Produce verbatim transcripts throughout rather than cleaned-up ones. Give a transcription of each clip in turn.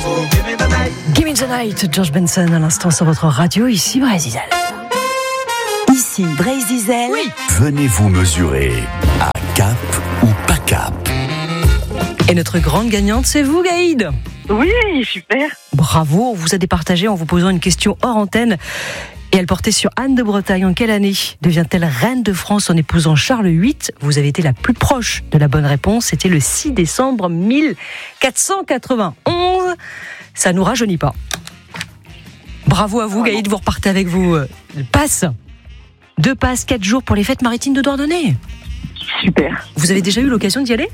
Give me the night, George Benson à l'instant sur votre radio, ici Brésil. Ici Brésil. Oui. Venez vous mesurer à cap ou pas cap. Et notre grande gagnante, c'est vous, Gaïd. Oui, super. Bravo, on vous a départagé en vous posant une question hors antenne. Et elle portait sur Anne de Bretagne. En quelle année devient-elle reine de France en épousant Charles huit ? Vous avez été la plus proche de la bonne réponse. C'était le six décembre mille quatre cent quatre-vingt-onze. Ça nous rajeunit pas. Bravo à vous, Gaïd. Vous repartez avec vos euh, passes. Deux passes, quatre jours pour les fêtes maritimes de Douarnenez. Super. Vous avez déjà eu l'occasion d'y aller ?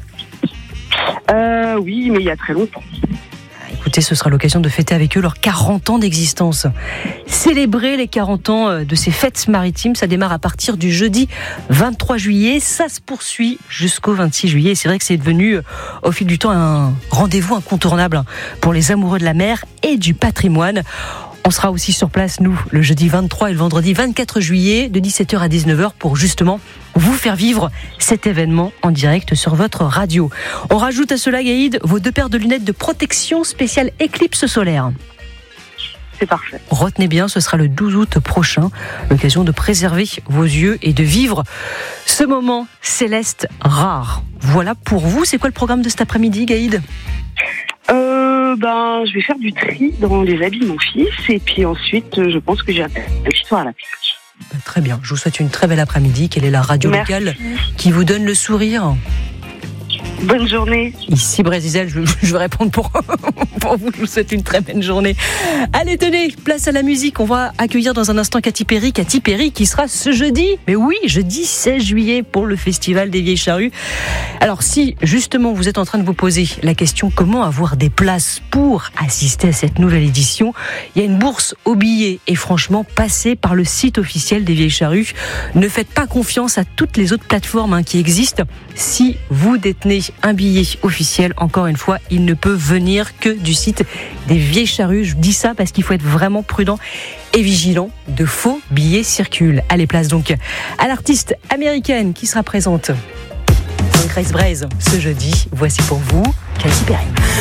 Euh, oui, mais il y a très longtemps. Écoutez, ce sera l'occasion de fêter avec eux leurs quarante ans d'existence. Célébrer les quarante ans de ces fêtes maritimes, ça démarre à partir du jeudi vingt-trois juillet. Ça se poursuit jusqu'au vingt-six juillet. C'est vrai que c'est devenu, au fil du temps, un rendez-vous incontournable pour les amoureux de la mer et du patrimoine. On sera aussi sur place, nous, le jeudi vingt-trois et le vendredi vingt-quatre juillet, de dix-sept heures à dix-neuf heures, pour justement vous faire vivre cet événement en direct sur votre radio. On rajoute à cela, Gaïd, vos deux paires de lunettes de protection spéciale éclipse solaire. C'est parfait. Retenez bien, ce sera le douze août prochain, l'occasion de préserver vos yeux et de vivre ce moment céleste rare. Voilà pour vous. C'est quoi le programme de cet après-midi, Gaïd ? Euh, ben, je vais faire du tri dans les habits de mon fils et puis ensuite, je pense que j'ai un petit soir à la plage. Très bien, je vous souhaite une très belle après-midi. Quelle est la radio Merci. locale qui vous donne le sourire ? Bonne journée. Ici Brésil, je, je vais répondre pour, pour vous. Je vous souhaite une très belle journée. Allez, tenez, place à la musique. On va accueillir dans un instant Katy Perry. Katy Perry qui sera ce jeudi, mais oui, jeudi seize juillet pour le Festival des Vieilles Charrues. Alors si justement vous êtes en train de vous poser la question comment avoir des places pour assister à cette nouvelle édition, il y a une bourse aux billets et franchement, passez par le site officiel des Vieilles Charrues. Ne faites pas confiance à toutes les autres plateformes hein, qui existent. Si vous détenez un billet officiel, encore une fois, il ne peut venir que du site des Vieilles Charrues. Je dis ça parce qu'il faut être vraiment prudent et vigilant. De faux billets circulent. Allez, place donc à l'artiste américaine qui sera présente dans Grace Braze ce jeudi. Voici pour vous Katy Perry.